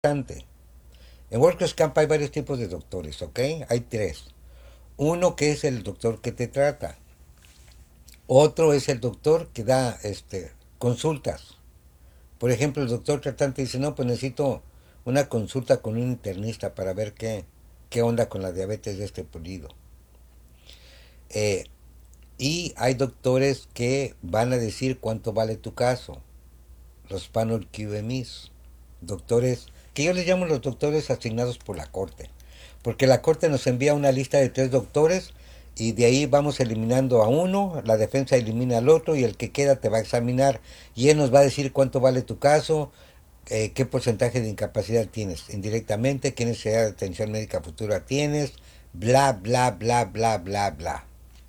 importante. En Workers Camp hay varios tipos de doctores, ¿ok? Hay tres. Uno que es el doctor que te trata. Otro es el doctor que da consultas. Por ejemplo, el doctor tratante dice, no, pues necesito una consulta con un internista para ver qué onda con la diabetes de este pulido. Eh, y hay doctores que van a decir cuánto vale tu caso. Los panel QMIs. Doctores, que yo les llamo los doctores asignados por la corte. Porque la corte nos envía una lista de 3 doctores y de ahí vamos eliminando a uno, la defensa elimina al otro y el que queda te va a examinar y él nos va a decir cuánto vale tu caso, qué porcentaje de incapacidad tienes indirectamente, qué necesidad de atención médica futura tienes, bla, bla, bla, bla, bla, bla.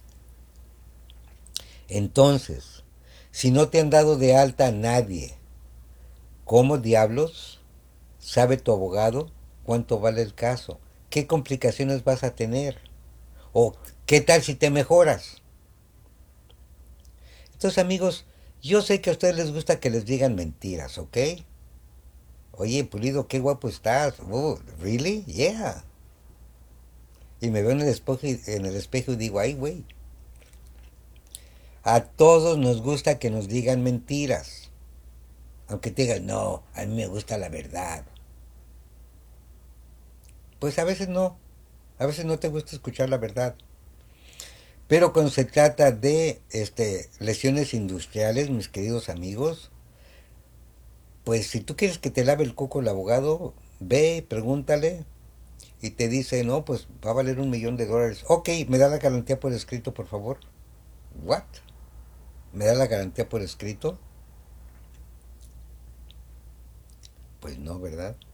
Entonces, si no te han dado de alta a nadie, ¿cómo diablos sabe tu abogado cuánto vale el caso? ¿Qué complicaciones vas a tener? ¿O qué tal si te mejoras? Entonces, amigos, yo sé que a ustedes les gusta que les digan mentiras, ¿ok? Oye, Pulido, qué guapo estás. ¿Really? Yeah. Y me veo en el espejo y digo, ay, güey. A todos nos gusta que nos digan mentiras. Aunque te digan, no, a mí me gusta la verdad. Pues a veces no. A veces no te gusta escuchar la verdad. Pero cuando se trata de lesiones industriales, mis queridos amigos, pues si tú quieres que te lave el coco el abogado, ve, pregúntale y te dice, no, pues va a valer $1,000,000. Ok, ¿me da la garantía por escrito, por favor? ¿What? ¿Me da la garantía por escrito? Pues no, ¿verdad?